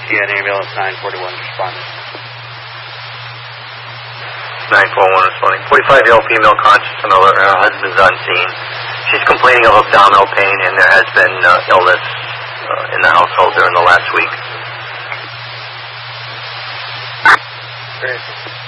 ESPN ambulance 941 responding. 941 responding. 45-year-old female conscious and alert. Her husband's on scene. She's complaining of abdominal pain, and there has been illness in the household during the last week. Great.